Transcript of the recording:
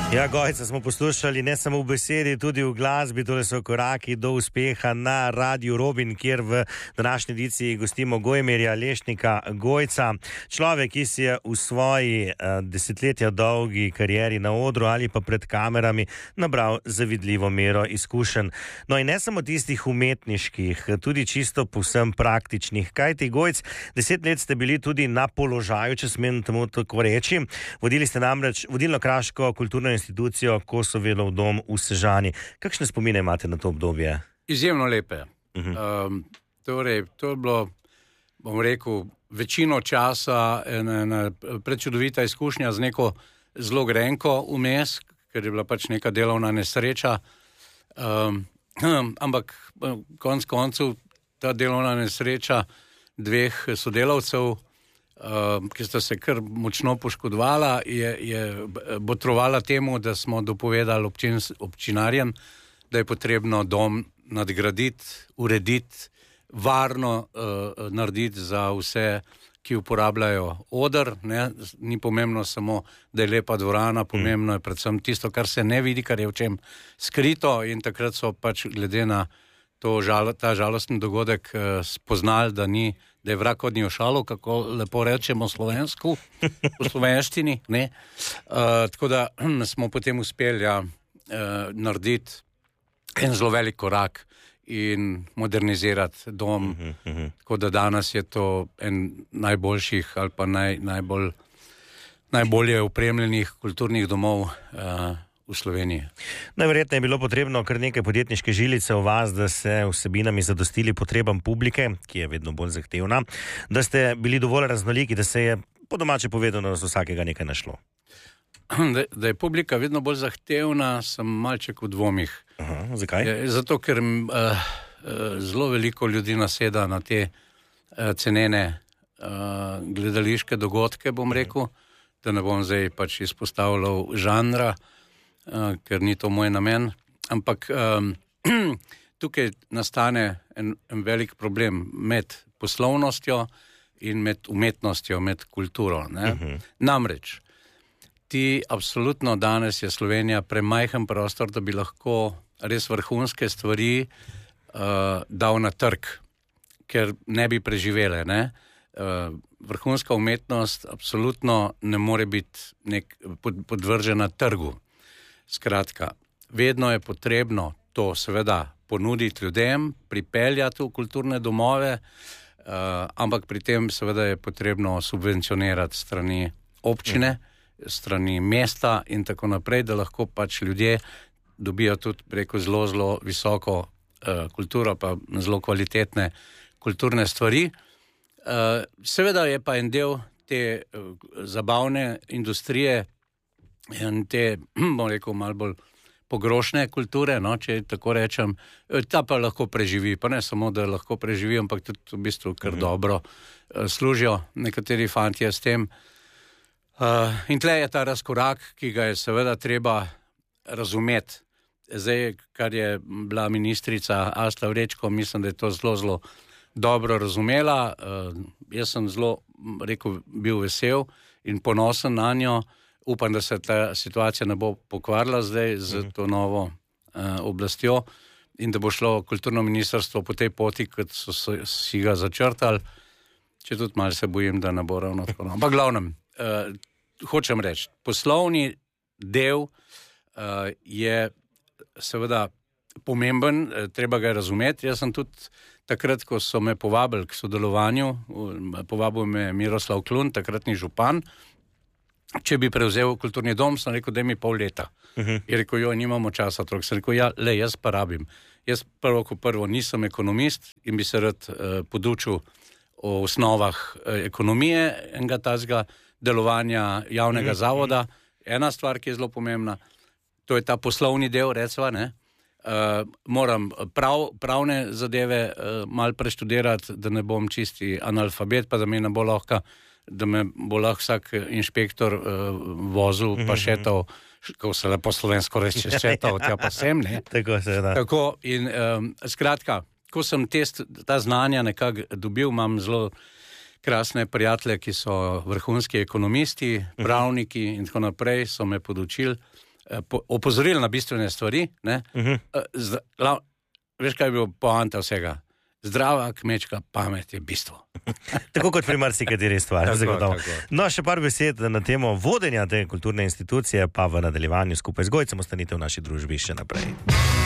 Ja, Gojca smo poslušali ne samo v besedi, tudi v glasbi. Tole so koraki do uspeha na Radiu Robin, kjer v današnji ediciji gostimo Gojmirja Lešnika Gojca. Človek, ki si je v svoji desetletja dolgi karieri na odru ali pa pred kamerami nabral zavidljivo mero izkušenj. No in ne samo tistih umetniških, tudi čisto povsem praktičnih. Kajti, Gojc, 10 let ste bili tudi na položaju, če smem temu tako reči. Vodili ste namreč vodilno kraško kulturno institucijo Kosovelov dom v Sežani. Kakšne spomine imate na to obdobje? Izjemno lepe. Torej, to je bilo, bom rekel, večino časa ena prečudovita izkušnja z neko zelo grenko vmes, ker je bila pač neka delovna nesreča. Ampak konec koncev ta delovna nesreča dveh sodelavcev, ki sta se kar močno poškodovala, je botrovala temu, da smo dopovedali občinarjem, da je potrebno dom nadgraditi, urediti, varno narediti za vse, ki uporabljajo oder. Ne? Ni pomembno samo, da je lepa dvorana, pomembno je predvsem tisto, kar se ne vidi, kar je v čem skrito, in takrat so pač glede na ta žalostni dogodek spoznali, da je vrag od njo šalo, kako lepo rečemo v slovenščini. Tako da smo potem uspeli narediti en zelo velik korak in modernizirati dom. Tako da danes je to en najboljših ali pa najbolje opremljenih kulturnih domov v Sloveniji. Najverjetneje je bilo potrebno kar nekaj podjetniške žilice v vas, da ste vsebinami zadostili potrebam publike, ki je vedno bolj zahtevna, da ste bili dovolj raznoliki, da se je po domače povedano z vsakega nekaj našlo. Da je publika vedno bolj zahtevna, sem malček v dvomih. Zakaj? Zato, ker zelo veliko ljudi naseda na te cenene gledališke dogodke, bom rekel, da ne bom zdaj pač izpostavljal žanra, ker ni to moj namen, ampak tukaj nastane en velik problem med poslovnostjo in med umetnostjo, med kulturo. Namreč, absolutno danes je Slovenija premajhen prostor, da bi lahko res vrhunske stvari dal na trg, ker ne bi preživele. Vrhunska umetnost absolutno ne more biti podvržena trgu. Skratka, vedno je potrebno to seveda ponuditi ljudem, pripeljati v kulturne domove, ampak pri tem seveda je potrebno subvencionirati strani občine, strani mesta in tako naprej, da lahko pač ljudje dobijo tudi preko zelo visoko kulturo, pa zelo kvalitetne kulturne stvari. Seveda je pa en del te zabavne industrije in te, bom rekel, malo bolj pogrošne kulture, če tako rečem, ta pa lahko preživi, pa ne samo, da lahko preživi, ampak tudi v bistvu kar dobro služijo nekateri fantje s tem. In tle je ta razkorak, ki ga je seveda treba razumeti. Zdaj, kar je bila ministrica Asta Vrečko, mislim, da je to zelo dobro razumela. Jaz sem zelo, rekel, bil vesel in ponosen na njo. Upam, da se ta situacija ne bo pokvarila zdaj z to novo oblastjo in da bo šlo kulturno ministrstvo po tej poti, kot so si ga začrtali. Če tudi malo se bojim, da ne bo ravno tako. Ampak glavnem, hočem reči, poslovni del je seveda pomemben, treba ga razumeti. Jaz sem tudi takrat, ko so me povabili k sodelovanju, povabil me Miroslav Klun, takratni župan, če bi prevzel kulturni dom, sem rekel, da mi pol leta. Je rekel, nimamo časa, otrok. Sem rekel, jaz pa rabim. Jaz prvo nisem ekonomist in bi se rad podučil o osnovah ekonomije enega tazga delovanja javnega zavoda. Ena stvar, ki je zelo pomembna, to je ta poslovni del, recva, moram pravne zadeve malo preštudirati, da ne bom čisti analfabet, pa da me bo lahko vsak inšpektor vozil, pa šetal, kako se lepo slovensko reče, šetal, tja pa sem, Tako se da. Tako, in skratka, ko sem ta znanja nekako dobil, imam zelo krasne prijatelje, ki so vrhunski ekonomisti, pravniki in tako naprej, so me podučili opozorili na bistvene stvari. Veš, kaj je bilo poanta vsega? Zdrava kmečka pamet je bistvo. Tako kot pri marsikateri stvari. No, še par besed na temo vodenja te kulturne institucije, pa v nadaljevanju skupaj z Gojcem ostanite v naši družbi še naprej.